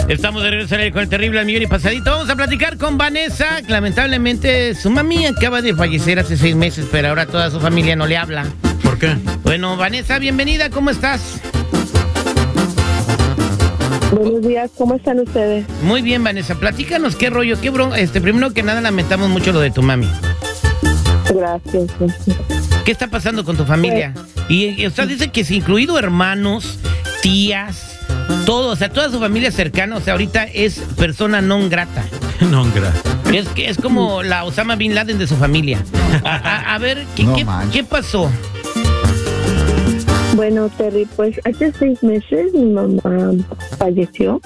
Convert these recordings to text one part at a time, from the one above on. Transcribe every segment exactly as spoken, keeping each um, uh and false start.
Estamos de regreso con el terrible al millón y pasadito. Vamos a platicar con Vanessa. Lamentablemente su mami acaba de fallecer hace seis meses, pero ahora toda su familia no le habla. ¿Por qué? Bueno, Vanessa, bienvenida, ¿cómo estás? Buenos días, ¿cómo están ustedes? Muy bien, Vanessa, platícanos qué rollo, qué bron... Este, primero que nada lamentamos mucho lo de tu mami. Gracias. ¿Qué está pasando con tu familia? Y, y usted dice que es incluido hermanos, tías, todo, o sea, toda su familia cercana, o sea, ahorita es persona non grata. Non grata. Es que es como la Osama Bin Laden de su familia. A, a, a ver, ¿qué, No qué, ¿qué pasó? Bueno, Terry, pues hace seis meses mi mamá falleció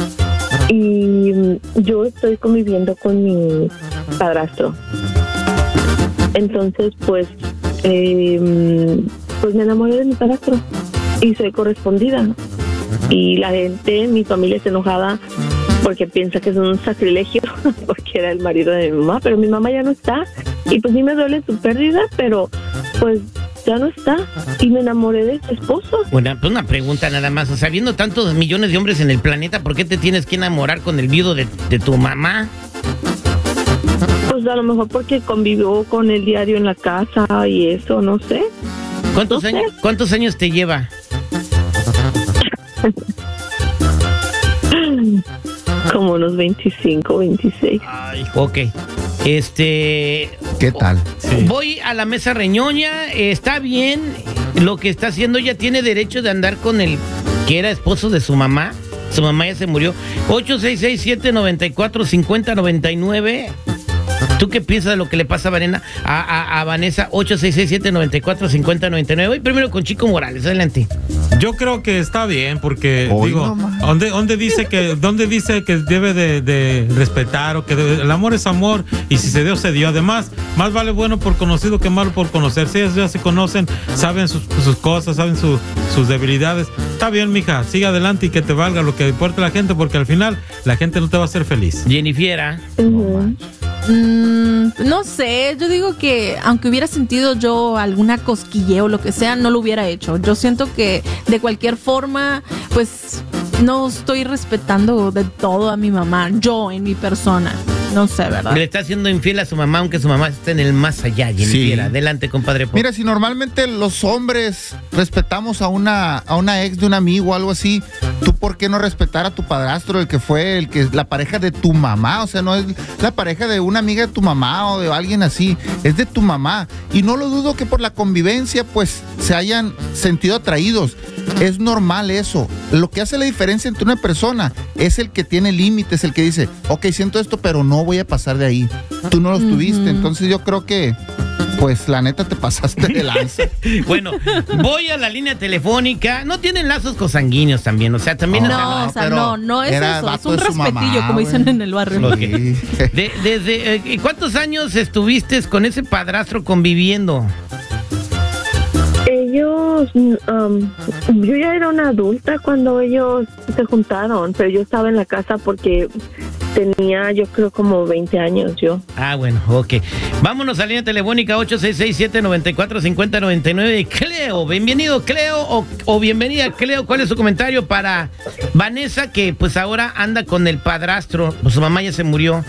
y yo estoy conviviendo con mi padrastro. Entonces, pues, eh, pues me enamoré de mi padrastro y soy correspondida. Y la gente, mi familia está enojada porque piensa que es un sacrilegio, porque era el marido de mi mamá, pero mi mamá ya no está. Y pues sí me duele su pérdida, pero pues ya no está. Y me enamoré de su esposo. Bueno, pues una pregunta nada más. O sea, viendo tantos millones de hombres en el planeta, ¿por qué te tienes que enamorar con el viudo de, de tu mamá? Pues a lo mejor porque convivió con él diario en la casa y eso, no sé. ¿Cuántos No sé. años, cuántos años te lleva? Como unos veinticinco, veintiséis. Ay, ok. Este... ¿Qué tal? Sí. Voy a la mesa reñoña, eh, está bien lo que está haciendo, ella tiene derecho de andar con el que era esposo de su mamá. Su mamá ya se murió. ocho seis seis, siete nueve cuatro, cinco cero nueve nueve. ¿Tú qué piensas de lo que le pasa a Vanessa? A, a, a Vanessa, ocho seis seis, siete nueve cuatro, cinco cero nueve nueve. Voy primero con Chico Morales, adelante. Yo creo que está bien porque, Hoy digo, nomás. ¿dónde, dónde dice que dónde dice que debe de, de respetar o que debe- el amor es amor y si se dio, se dio? Además, más vale bueno por conocido que malo por conocer. Si ellos ya se conocen, saben sus, sus cosas, saben su- sus debilidades. Está bien, mija, sigue adelante y que te valga lo que importa la gente porque al final la gente no te va a hacer feliz. Jennifer. Ujú. Mm, no sé, yo digo que aunque hubiera sentido yo alguna cosquilleo o lo que sea, no lo hubiera hecho. Yo siento que de cualquier forma, pues no estoy respetando de todo a mi mamá, yo en mi persona. No sé, ¿verdad? Le está haciendo infiel a su mamá, aunque su mamá esté en el más allá, Jennifer. Sí. Adelante, compadre. Mira, si normalmente los hombres respetamos a una a una ex de un amigo o algo así, ¿tú por qué no respetar a tu padrastro, el que fue el que la pareja de tu mamá? O sea, no es la pareja de una amiga de tu mamá o de alguien así, es de tu mamá. Y no lo dudo que por la convivencia, pues, se hayan sentido atraídos. Es normal eso. Lo que hace la diferencia entre una persona es el que tiene límites, el que dice, ok, siento esto, pero no voy a pasar de ahí. Tú no los tuviste, entonces yo creo que, pues, la neta te pasaste de lanza. Bueno, voy a la línea telefónica. No tienen lazos consanguíneos también, o sea, también... No, o sea, No, o sea, pero no, no es era eso, es vato un de su respetillo, mamá, como dicen güey. en el barrio. Ok. Sí. De- desde, eh, ¿cuántos años estuviste con ese padrastro conviviendo? Ellos, um, yo ya era una adulta cuando ellos se juntaron, pero yo estaba en la casa porque tenía, yo creo, como veinte años yo. Ah, bueno, ok. Vámonos a la línea telefónica ocho seis seis, siete nueve cuatro, cinco cero nueve nueve. Cleo, bienvenido Cleo o, o bienvenida Cleo. ¿Cuál es su comentario para Vanessa que pues ahora anda con el padrastro? Pues su mamá ya se murió.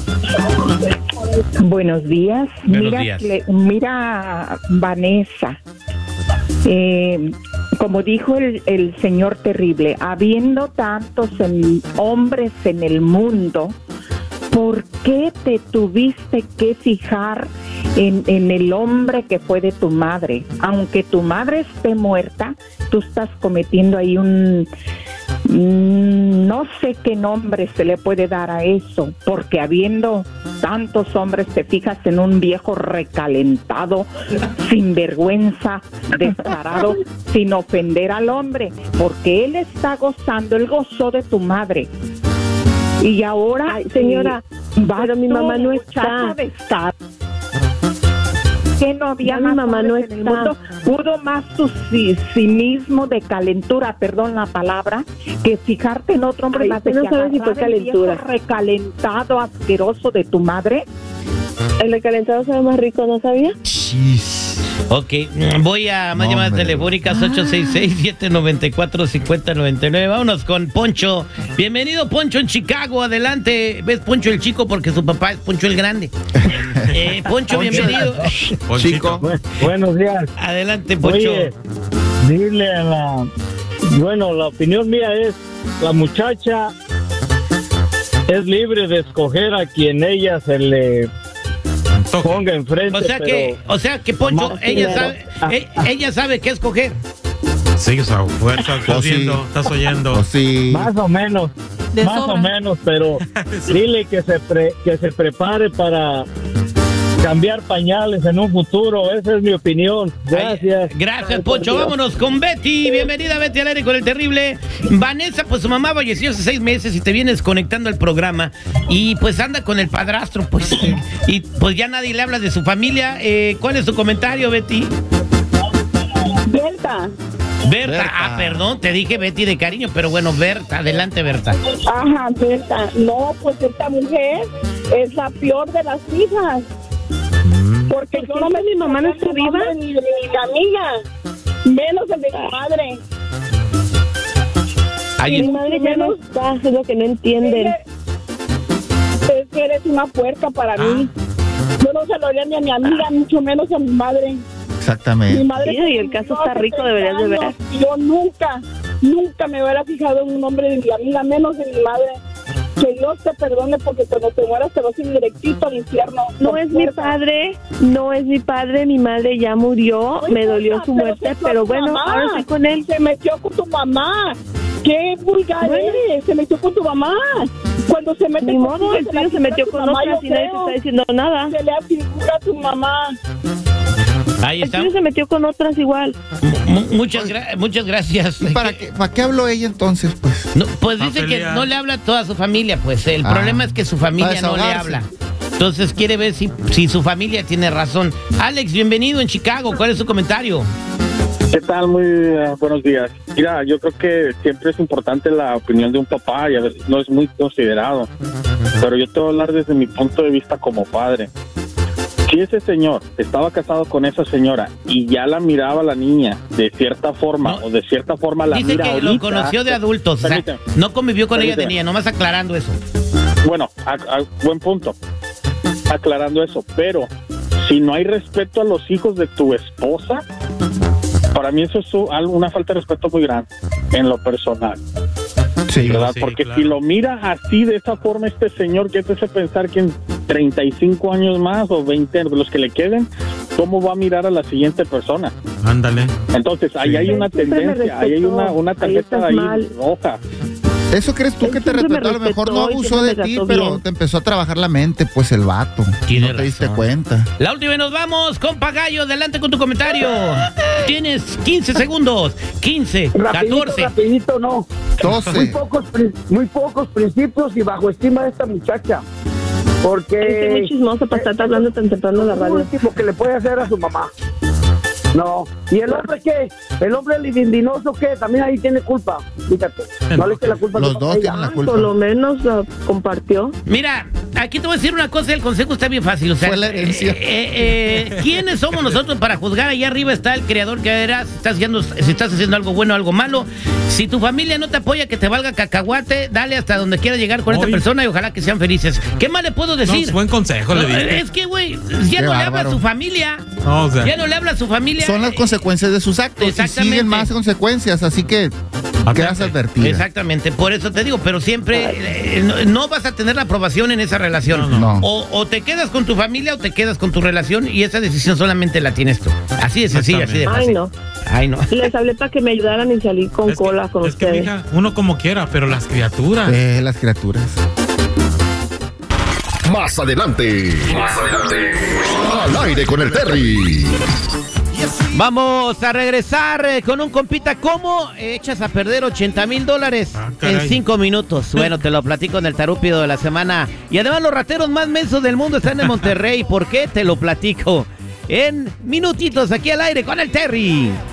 Buenos días. Buenos mira, días. Cle- mira, Vanessa. Eh, como dijo el, el señor terrible, habiendo tantos en- hombres en el mundo, ¿por qué te tuviste que fijar en, en el hombre que fue de tu madre? Aunque tu madre esté muerta, tú estás cometiendo ahí un... Mm, No sé qué nombre se le puede dar a eso, porque habiendo tantos hombres te fijas en un viejo recalentado, sin vergüenza, descarado, sin ofender al hombre, porque él está gozando, él gozó de tu madre. Y ahora, Ay, señora, eh, vas pero mi tú, mamá no muchacha está. de estar. Que no había Ya mi más mamá no hombres en el está. mundo, pudo más tu sí- cinismo de calentura, perdón la palabra, que fijarte en otro hombre Ay, más de usted no que sabe si fue agarrar el viejo calentura. recalentado, asqueroso de tu madre. El recalentado sabe más rico, ¿no sabía? Chis. Ok, voy a más No, llamadas hombre. telefónicas ocho seis seis, siete nueve cuatro, cinco cero nueve nueve. Vámonos con Poncho. Bienvenido, Poncho, en Chicago. Adelante. ¿Ves Poncho el chico? Porque su papá es Poncho el grande. Eh, Poncho, bienvenido. Ponchito. Bu- buenos días. Adelante, Poncho. Oye, dile a la... Bueno, la opinión mía es, la muchacha es libre de escoger a quien ella se le Antojo. ponga enfrente. O sea que, pero o sea que Poncho, Más ella dinero. sabe, Ah, e- ella sabe qué escoger. Sí, o sea, fuerza, estás Oh, sí. viendo, estás oyendo. O sí. Más o menos, De más sobra. o menos, pero dile que se pre- que se prepare para cambiar pañales en un futuro. Esa es mi opinión. Gracias. Ay, gracias, Poncho. Vámonos con Betty. Bienvenida, Betty, al aire con el terrible. Vanessa, pues su mamá falleció hace seis meses y te vienes conectando al programa. Y pues anda con el padrastro, pues. Y, y, pues ya nadie le habla de su familia. Eh, ¿Cuál es tu comentario, Betty? Berta. Berta. Berta. Ah, perdón, te dije Betty de cariño, pero bueno, Berta. Adelante, Berta. Ajá, Berta. No, pues esta mujer es la peor de las hijas. Porque yo no me mi mamá no está viva ni de mi amiga, menos el de mi madre. Ahí Mi madre ya no está, es lo que no entienden. Es que eres una puerca para mí. Yo no se lo haría ni a mi amiga, mucho menos a mi madre. Mi Exactamente. madre Sí, y el caso está rico, deberías de ver. Yo nunca, nunca me hubiera fijado en un nombre de mi amiga, menos de mi madre. Que Dios te perdone porque cuando te mueras te vas a ir directito al infierno. No es mi padre, no es mi padre, mi madre ya murió, No me importa, dolió su pero muerte, se fue pero tu bueno, mamá. ahora estoy con él. Se metió con tu mamá. Qué vulgar Bueno. eres. Se metió con tu mamá. Cuando se mete Ni con modo, el se le tuyo se afigura metió tu con mamá, otras yo y nadie te creo. está diciendo nada. Se le afigura a tu mamá. Ahí El está. tuyo se metió con otras igual. Mu- muchas, gra- muchas gracias. ¿Y para qué, para qué habló ella entonces, pues? No, pues Pa' dice que pelear. no le habla a toda su familia, pues el Ah, problema es que su familia no le desahogarse. habla. Entonces quiere ver si, si su familia tiene razón. Alex, bienvenido en Chicago. ¿Cuál es su comentario? ¿Qué tal? Muy eh, buenos días. Mira, yo creo que siempre es importante la opinión de un papá y a veces no es muy considerado. Pero yo te voy a hablar desde mi punto de vista como padre. Si ese señor estaba casado con esa señora y ya la miraba la niña de cierta forma No. o de cierta forma la Dice mira que ahorita, lo conoció de adultos, o sea, Permíteme. no convivió con ella de Permíteme. niña, nomás aclarando eso. Bueno, a- a- buen punto. Aclarando eso, pero si no hay respeto a los hijos de tu esposa, para mí eso es u- algo- una falta de respeto muy grande en lo personal. Sí. ¿Verdad? Sí, Porque claro. si lo mira así, de esa forma, este señor, ¿qué te hace pensar que en treinta y cinco años más o veinte, los que le queden, cómo va a mirar a la siguiente persona? Ándale. Entonces, ahí Sí. hay una Siempre me tendencia, ahí hay respetó, una, una ahí tarjeta estás ahí mal. roja. ¿Eso crees tú Él que te siempre me respetó? A lo mejor no respetó y abusó de siempre me ti, trató pero bien. te empezó a trabajar la mente, pues el vato. Tiene No te diste razón. cuenta. La última y nos vamos, compa Gallo, adelante con tu comentario. Tienes quince segundos, quince, catorce. rapidito, no. Muy doce. pocos, pri- muy pocos principios y bajo estima de esta muchacha. Porque Estoy muy chismoso para estar hablando tan temprano en la lo radio. último que le puede hacer a su mamá. No. ¿Y el hombre qué? ¿El hombre libidinoso qué? También ahí tiene culpa. Fíjate. No le eche la culpa a su Los mamá, dos ella. tienen la culpa. Por lo menos lo compartió. Mira, aquí te voy a decir una cosa, el consejo está bien fácil. O sea, Fue la herencia. eh, eh, eh, ¿quiénes somos nosotros para juzgar? Allá arriba está el creador que verás si estás haciendo, si estás haciendo algo bueno o algo malo. Si tu familia no te apoya, que te valga cacahuate, dale hasta donde quieras llegar con esta Oy. persona y ojalá que sean felices. ¿Qué más le puedo No, decir? es buen consejo, le No, dije. es que, güey, ya Qué no le habla a bárbaro. su familia. No, o sea, Ya no le habla a su familia. Son las Eh, consecuencias de sus actos y Exactamente. siguen más consecuencias, así que quedas advertida. Exactamente, por eso te digo, pero siempre eh, no, no vas a tener la aprobación en esa relación. No, no. No. O, o te quedas con tu familia o te quedas con tu relación y esa decisión solamente la tienes tú. Así de sencillo, así de fácil. Ay, no. Ay, no. Les hablé para que me ayudaran y salí con es que- cola con es que, ustedes. mija, uno como quiera, pero las criaturas. Eh, las criaturas. Más adelante. Más adelante. Al aire con el Terry. Vamos a regresar eh, con un compita. ¿Cómo echas a perder ochenta mil dólares Ah, en caray. cinco minutos? Bueno, te lo platico en el tarúpido de la semana. Y además los rateros más mensos del mundo están en Monterrey. ¿Por qué? Te lo platico en minutitos aquí al aire con el Terry.